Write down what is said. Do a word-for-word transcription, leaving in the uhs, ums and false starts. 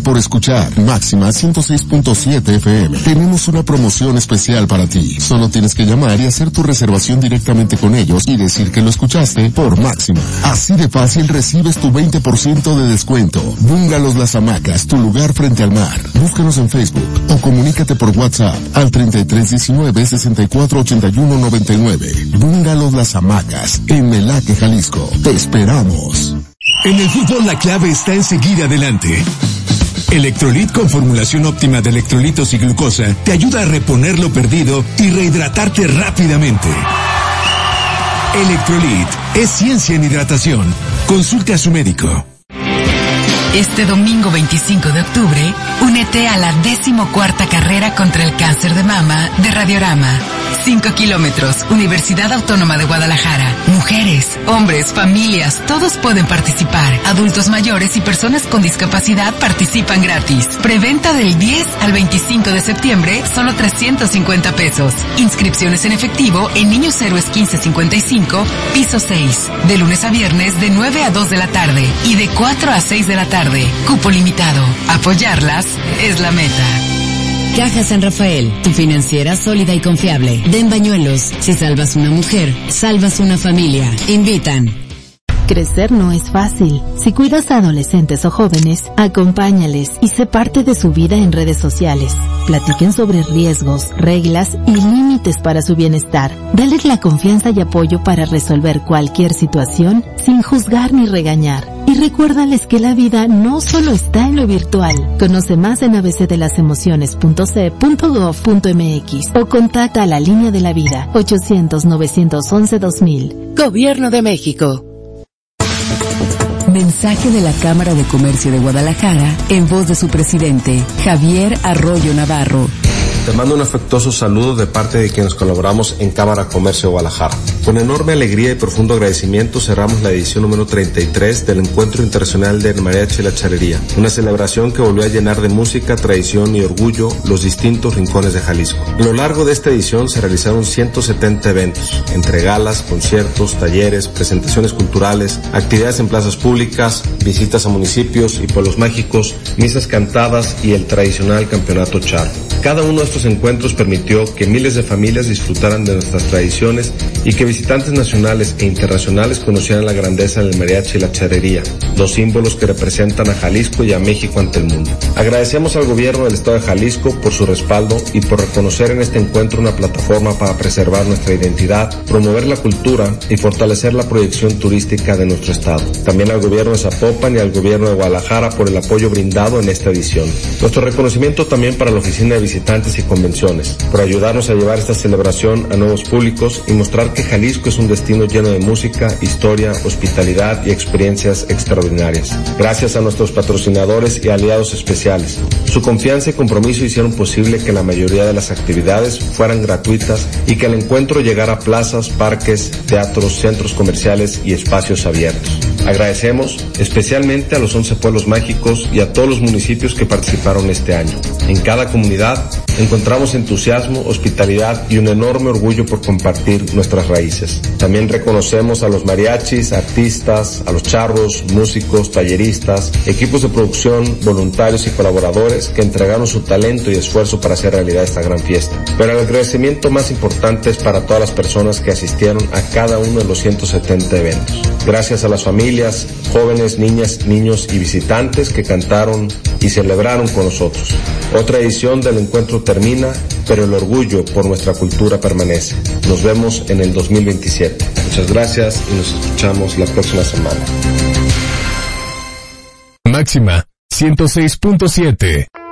por escuchar Máxima ciento seis punto siete F M. Tenemos una promoción especial para ti. Solo tienes que llamar y hacer tu reservación directamente con ellos y decir que lo escuchaste por Máxima. Así de fácil recibes tu veinte por ciento de descuento. Búngalos Las Hamacas, tu lugar frente al mar. Búscanos en Facebook o comunícate por WhatsApp al treinta y tres diecinueve sesenta y cuatro ochenta y uno noventa y nueve. Búngalos Las Hamacas en Melaque, Jalisco. Te esperamos. En el fútbol la clave está en seguir adelante. Electrolit con formulación óptima de electrolitos y glucosa te ayuda a reponer lo perdido y rehidratarte rápidamente. Electrolit es ciencia en hidratación. Consulte a su médico. Este domingo veinticinco de octubre, únete a la decimocuarta carrera contra el cáncer de mama de Radiorama. Cinco kilómetros, Universidad Autónoma de Guadalajara. Mujeres, hombres, familias, todos pueden participar. Adultos mayores y personas con discapacidad participan gratis. Preventa del diez al veinticinco de septiembre, solo trescientos cincuenta pesos. Inscripciones en efectivo en Niños Héroes quince cincuenta y cinco, piso seis. De lunes a viernes de nueve a dos de la tarde y de cuatro a seis de la tarde. Cupo limitado. Apoyarlas es la meta. Caja San Rafael, tu financiera sólida y confiable. Den Bañuelos. Si salvas una mujer, salvas una familia. Invitan. Crecer no es fácil. Si cuidas a adolescentes o jóvenes, acompáñales y sé parte de su vida en redes sociales. Platiquen sobre riesgos, reglas y límites para su bienestar. Dales la confianza y apoyo para resolver cualquier situación sin juzgar ni regañar. Y recuérdales que la vida no solo está en lo virtual. Conoce más en a b c de las emociones punto c punto gov punto m x o contacta a la línea de la vida ochocientos novecientos once dos mil. Gobierno de México. Mensaje de la Cámara de Comercio de Guadalajara en voz de su presidente, Javier Arroyo Navarro. Te mando un afectuoso saludo de parte de quienes colaboramos en Cámara Comercio de Guadalajara. Con enorme alegría y profundo agradecimiento cerramos la edición número treinta y tres del Encuentro Internacional del Mariachi y la Charrería, una celebración que volvió a llenar de música, tradición y orgullo los distintos rincones de Jalisco. A lo largo de esta edición se realizaron ciento setenta eventos, entre galas, conciertos, talleres, presentaciones culturales, actividades en plazas públicas, visitas a municipios y pueblos mágicos, misas cantadas y el tradicional campeonato charro. Cada uno de estos encuentros permitió que miles de familias disfrutaran de nuestras tradiciones y que visitantes nacionales e internacionales conocieran la grandeza del mariachi y la charrería, dos símbolos que representan a Jalisco y a México ante el mundo. Agradecemos al gobierno del estado de Jalisco por su respaldo y por reconocer en este encuentro una plataforma para preservar nuestra identidad, promover la cultura y fortalecer la proyección turística de nuestro estado. También al gobierno de Zapopan y al gobierno de Guadalajara por el apoyo brindado en esta edición. Nuestro reconocimiento también para la Oficina de Visitantes y Convenciones, por ayudarnos a llevar esta celebración a nuevos públicos y mostrar que Jalisco es un destino lleno de música, historia, hospitalidad y experiencias extraordinarias. Gracias a nuestros patrocinadores y aliados especiales. Su confianza y compromiso hicieron posible que la mayoría de las actividades fueran gratuitas y que el encuentro llegara a plazas, parques, teatros, centros comerciales y espacios abiertos. Agradecemos especialmente a los once pueblos mágicos y a todos los municipios que participaron este año. En cada comunidad encontramos entusiasmo, hospitalidad y un enorme orgullo por compartir nuestras raíces. También reconocemos a los mariachis, artistas, a los charros, músicos, talleristas, equipos de producción, voluntarios y colaboradores que entregaron su talento y esfuerzo para hacer realidad esta gran fiesta. Pero el agradecimiento más importante es para todas las personas que asistieron a cada uno de los ciento setenta eventos. Gracias a las familias, jóvenes, niñas, niños y visitantes que cantaron y celebraron con nosotros. Otra edición del encuentro termina, pero el orgullo por nuestra cultura permanece. Nos vemos en el dos mil veintisiete. Muchas gracias y nos escuchamos la próxima semana. Máxima ciento seis punto siete.